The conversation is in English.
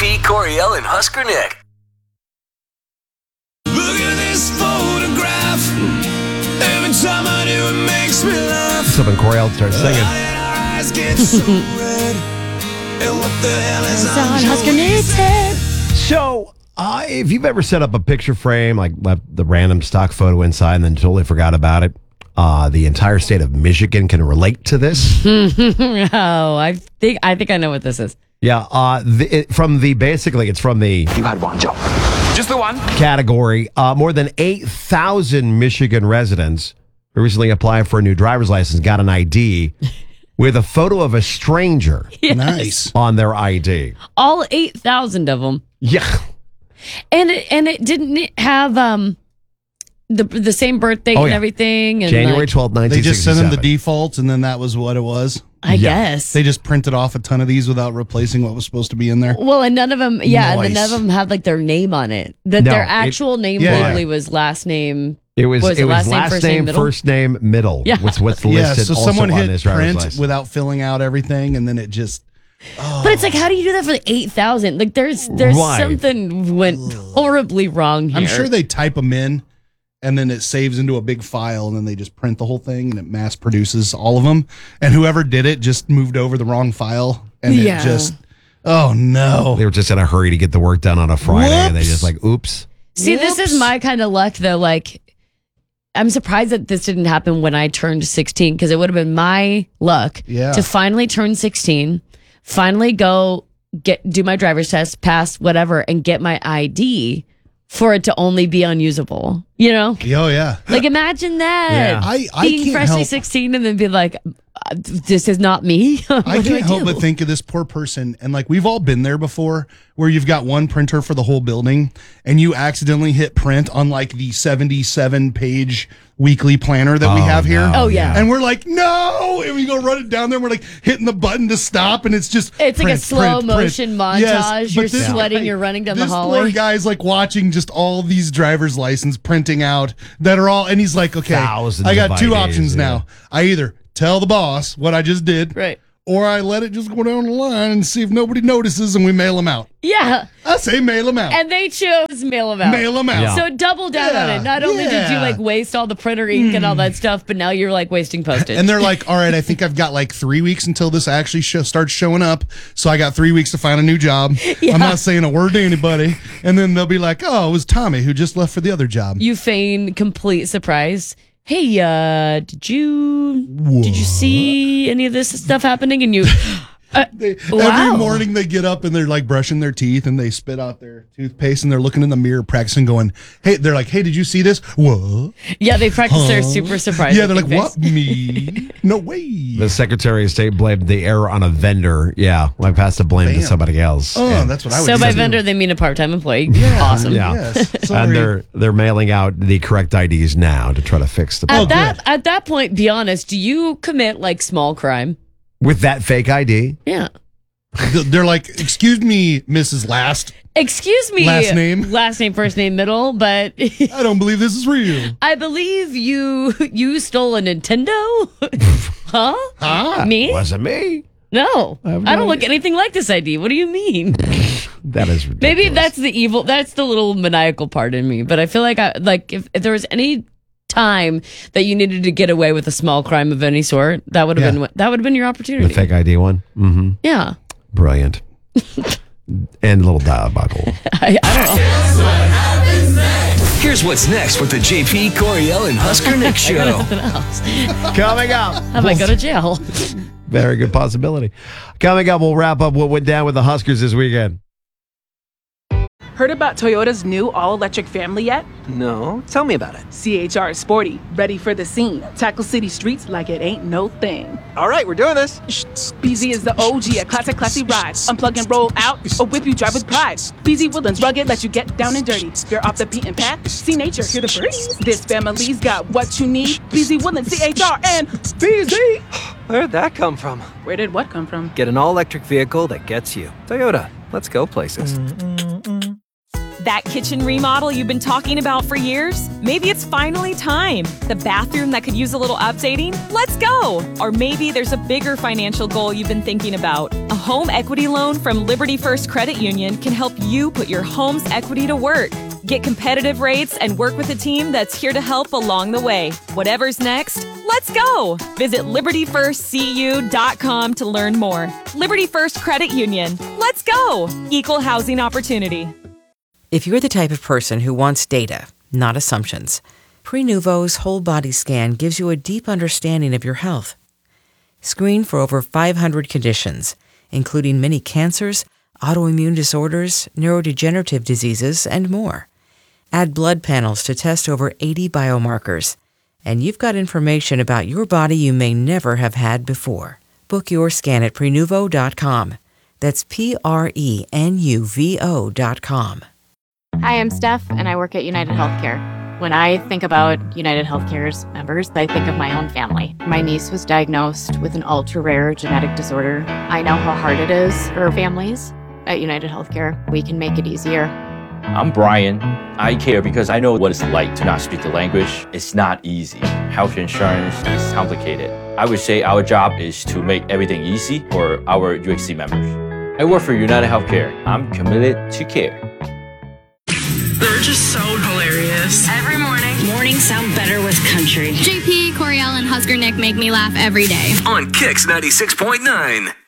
JP, Coriel, and Husker Nick. Look at this photograph. Every time I do, it makes me laugh. So when Coriel starts singing. Our eyes get so red. And what the hell is on Husker Nick's head? So, if you've ever set up a picture frame, like left the random stock photo inside and then totally forgot about it, the entire state of Michigan can relate to this. Oh, I think I know what this is. Yeah, it's from the You had one job. Just the one? category. More than 8,000 Michigan residents who recently applied for a new driver's license got an ID with a photo of a stranger Nice. on their ID. All 8,000 of them, Yeah. and it didn't have the same birthday Oh, and yeah. everything. And January 12th, They just sent 1967. them the defaults, and then that was what it was. I Yeah. guess. They just printed off a ton of these without replacing what was supposed to be in there. Well, and none of them, and then Nice. none of them had like their name on it. That No, their it- actual name Yeah. literally was last name. It was Was it last name, middle? first name, middle. Yeah. What's Yeah, listed so also someone on hit this driver's print license. without filling out everything, and then it just. But it's like, how do you do that for the 8,000? Like, there's Right. something went horribly wrong here. I'm sure they type them in, and then it saves into a big file, and then they just print the whole thing, and it mass produces all of them. And whoever did it just moved over the wrong file, and Yeah. it just. Oh no! They were just in a hurry to get the work done on a Friday, and they Whoops. just like, oops. See, this is Whoops. my kind of luck, though. Like, I'm surprised that this didn't happen when I turned 16, because it would have been my luck Yeah. to finally turn 16, finally go do my driver's test, pass whatever, and get my ID for it to only be unusable. You know? Oh yeah. Like, imagine that. Yeah. I Being can't freshly help. 16 and then be like, this is not me. What I do can't help do? but think of this poor person, and like we've all been there before, where you've got one printer for the whole building, and you accidentally hit print on like the 77-page weekly planner that we have here. Oh, yeah. And we're like, no, and we go run it down there. And we're like hitting the button to stop, and it's just It's like a print, slow print, motion print. Yes, montage. but You're this sweating, guy- you're running down the this hallway. poor guy's like watching just all these driver's license printing out that are all, and he's like, okay, Thousands I got of two IDs, options yeah. now. I either tell the boss what I just did, Right. or I let it just go down the line and see if nobody notices, and we mail them out. Yeah. I say mail them out. And they chose mail them out. Mail them out. Yeah. So double down on Yeah, it. Not only did you yeah. like waste all the printer ink and all that stuff, but now you're like wasting postage. And they're like, all right, I think I've got like 3 weeks until this actually starts showing up. So I got 3 weeks to find a new job. Yeah. I'm not saying a word to anybody. And then they'll be like, oh, it was Tommy who just left for the other job. you feign complete surprise. Hey, did you see any of this stuff happening? And you wow. Every morning they get up and they're like brushing their teeth and they spit out their toothpaste and they're looking in the mirror practicing going, hey, they're like, hey, did you see this? What? Yeah, they practice their super surprise. Yeah, they're like, looking what? face. Me? No way. The Secretary of State blamed the error on a vendor. Yeah, like passed the blame to Bam. somebody else. Oh, And- that's what I would So do. by too. vendor, they mean a part-time employee. Awesome. Yeah. Yes. So and very- they're mailing out the correct IDs now to try to fix the At problem. at that point, be honest. Do you commit like small crime? With that fake ID. Yeah. They're like, excuse me, Mrs. Last. Excuse me. Last name? Last name, first name, middle. But I don't believe this is real. I believe you stole a Nintendo. Huh? Ah, Me? Wasn't me. No. have I no don't look anything like this ID. What do you mean? That is ridiculous. Maybe that's the evil. That's the little maniacal part in me. But I feel like if there was any time that you needed to get away with a small crime of any sort, that would have been your opportunity. the fake ID one. Mm-hmm. Yeah. Brilliant. And a little diabolical. I don't know. Here's what's next with the JP, Coriel, and Husker Nick show. Nothing else. Coming up. I might go to jail. Very good possibility. Coming up, we'll wrap up what went down with the Huskers this weekend. Heard about Toyota's new all-electric family yet? No, tell me about it. CHR is sporty, ready for the scene. Tackle city streets like it ain't no thing. All right, we're doing this. BZ is the OG, a classy ride. Unplug and roll out, or whip you drive with pride. BZ Woodlands rugged, let you get down and dirty. You're off the beaten path, see nature, hear the birds. This family's got what you need. BZ Woodlands, CHR, and BZ. Where'd that come from? Where did what come from? Get an all-electric vehicle that gets you. Toyota, let's go places. That kitchen remodel you've been talking about for years? Maybe it's finally time. The bathroom that could use a little updating? Let's go! Or maybe there's a bigger financial goal you've been thinking about. A home equity loan from Liberty First Credit Union can help you put your home's equity to work. Get competitive rates and work with a team that's here to help along the way. Whatever's next, let's go! Visit LibertyFirstCU.com to learn more. Liberty First Credit Union. Let's go! Equal housing opportunity. If you're the type of person who wants data, not assumptions, Prenuvo's whole body scan gives you a deep understanding of your health. Screen for over 500 conditions, including many cancers, autoimmune disorders, neurodegenerative diseases, and more. Add blood panels to test over 80 biomarkers, and you've got information about your body you may never have had before. Book your scan at Prenuvo.com. That's Prenuvo.com. Hi, I'm Steph, and I work at United Healthcare. When I think about United Healthcare's members, I think of my own family. My niece was diagnosed with an ultra-rare genetic disorder. I know how hard it is for families. At United Healthcare, we can make it easier. I'm Brian. I care because I know what it's like to not speak the language. It's not easy. Health insurance is complicated. I would say our job is to make everything easy for our UHC members. I work for United Healthcare. I'm committed to care. They're just so hilarious. Every morning. Mornings sound better with country. JP, Coriel, and Husker Nick make me laugh every day. On Kix 96.9.